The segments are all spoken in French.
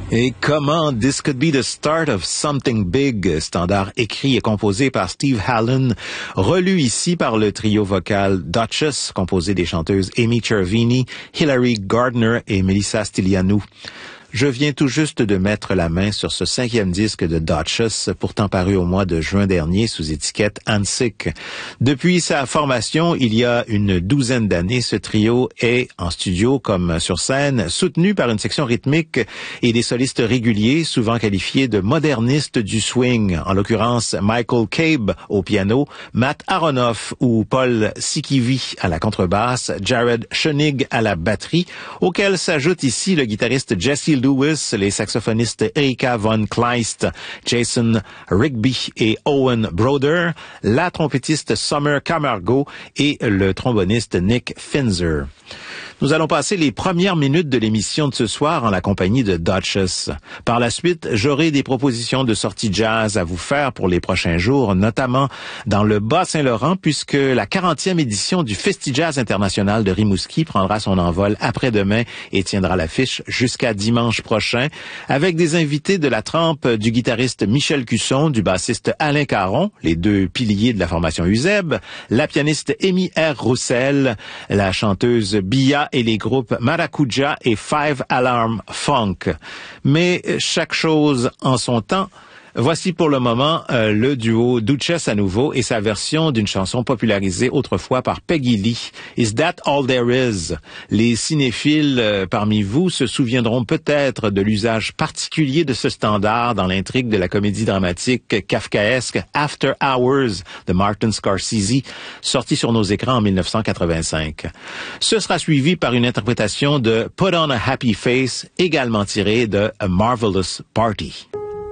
Et comment This Could Be the Start of Something Big, standard écrit et composé par Steve Hallen, relu ici par le trio vocal Duchess, composé des chanteuses Amy Chervini, Hilary Gardner et Melissa Stylianou. Je viens tout juste de mettre la main sur ce 5e disque de Duchess, pourtant paru au mois de juin dernier sous étiquette Ansic. Depuis sa formation, il y a une douzaine d'années, ce trio est, en studio comme sur scène, soutenu par une section rythmique et des solistes réguliers, souvent qualifiés de modernistes du swing, en l'occurrence Michael Cabe au piano, Matt Aronoff ou Paul Sikivi à la contrebasse, Jared Schoenig à la batterie, auquel s'ajoute ici le guitariste Jesse Lewis, les saxophonistes Erika von Kleist, Jason Rigby et Owen Broder, la trompettiste Summer Camargo et le tromboniste Nick Finzer. Nous allons passer les premières minutes de l'émission de ce soir en la compagnie de Duchess. Par la suite, j'aurai des propositions de sorties jazz à vous faire pour les prochains jours, notamment dans le Bas-Saint-Laurent, puisque la 40e édition du Festi-Jazz International de Rimouski prendra son envol après-demain et tiendra l'affiche jusqu'à dimanche prochain, avec des invités de la trempe du guitariste Michel Cusson, du bassiste Alain Caron, les deux piliers de la formation UZEB, la pianiste Amy R. Roussel, la chanteuse Bia et les groupes Maracuja et Five Alarm Funk. Mais chaque chose en son temps. Voici pour le moment le duo Duchess à nouveau et sa version d'une chanson popularisée autrefois par Peggy Lee. Is That All There Is? Les cinéphiles parmi vous se souviendront peut-être de l'usage particulier de ce standard dans l'intrigue de la comédie dramatique kafkaesque After Hours de Martin Scorsese, sorti sur nos écrans en 1985. Ce sera suivi par une interprétation de Put on a Happy Face, également tirée de A Marvelous Party.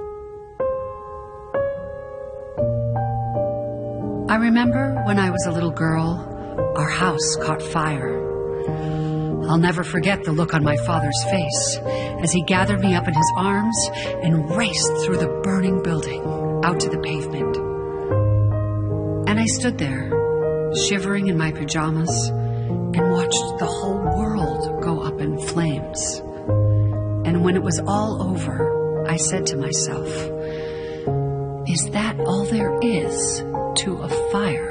I remember when I was a little girl, our house caught fire. I'll never forget the look on my father's face as he gathered me up in his arms and raced through the burning building out to the pavement. And I stood there, shivering in my pajamas, and watched the whole world go up in flames. And when it was all over, I said to myself, is that all there is to a fire?